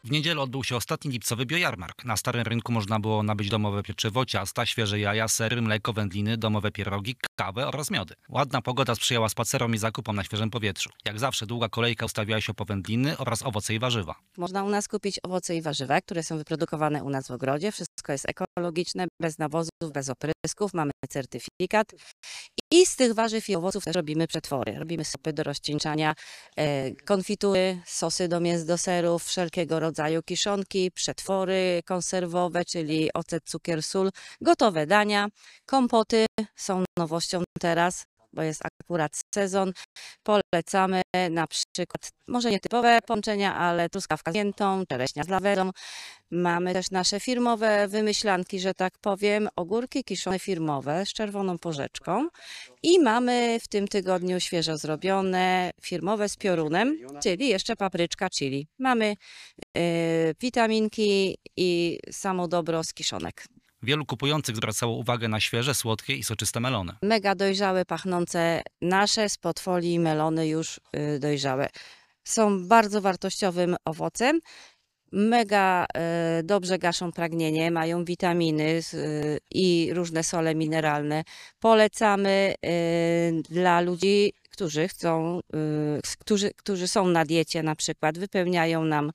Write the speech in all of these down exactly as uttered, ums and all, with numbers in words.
W niedzielę odbył się ostatni lipcowy biojarmark. Na Starym Rynku można było nabyć domowe pieczywo, ciasta, świeże jaja, sery, mleko, wędliny, domowe pierogi, kawę oraz miody. Ładna pogoda sprzyjała spacerom i zakupom na świeżym powietrzu. Jak zawsze długa kolejka ustawiała się po wędliny oraz owoce i warzywa. Można u nas kupić owoce i warzywa, które są wyprodukowane u nas w ogrodzie. Wszystko jest ekologiczne, bez nawozów, bez oprysków. Mamy certyfikat. I z tych warzyw i owoców też robimy przetwory. Robimy sopy do rozcieńczania, e, konfitury, sosy do mięs, do serów, wszelkiego rodzaju kiszonki, przetwory konserwowe, czyli ocet, cukier, sól, gotowe dania, kompoty są nowością teraz, bo jest akurat sezon. Polecamy na przykład, może nietypowe połączenia, ale truskawka z miętą, czereśnia z lawendą. Mamy też nasze firmowe wymyślanki, że tak powiem, ogórki kiszone firmowe z czerwoną porzeczką. I mamy w tym tygodniu świeżo zrobione firmowe z piorunem, czyli jeszcze papryczka chili. Mamy yy, witaminki i samo dobro z kiszonek. Wielu kupujących zwracało uwagę na świeże, słodkie i soczyste melony. Mega dojrzałe, pachnące nasze spod folii melony już yy, dojrzałe. Są bardzo wartościowym owocem. Mega y, dobrze gaszą pragnienie, mają witaminy y, i różne sole mineralne. Polecamy y, dla ludzi, którzy chcą, y, którzy, którzy są na diecie na przykład, wypełniają nam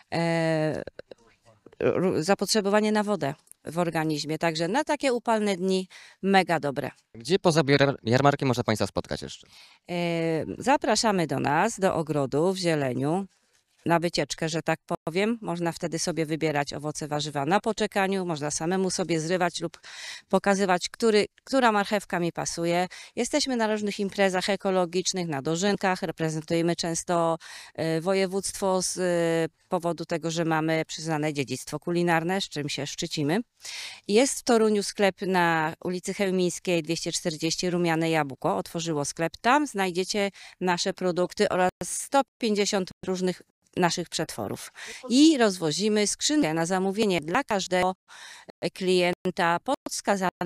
y, zapotrzebowanie na wodę w organizmie. Także na takie upalne dni mega dobre. Gdzie poza jarmarkiem można Państwa spotkać jeszcze? Y, zapraszamy do nas, do ogrodu w Zieleniu. Na wycieczkę, że tak powiem. Można wtedy sobie wybierać owoce, warzywa na poczekaniu, można samemu sobie zrywać lub pokazywać, który, która marchewka mi pasuje. Jesteśmy na różnych imprezach ekologicznych, na dożynkach, reprezentujemy często y, województwo z y, powodu tego, że mamy przyznane dziedzictwo kulinarne, z czym się szczycimy. Jest w Toruniu sklep na ulicy Chełmińskiej dwieście czterdzieści, Rumiane Jabłko, otworzyło sklep. Tam znajdziecie nasze produkty oraz sto pięćdziesiąt różnych naszych przetworów. I rozwozimy skrzynkę na zamówienie dla każdego klienta pod wskazany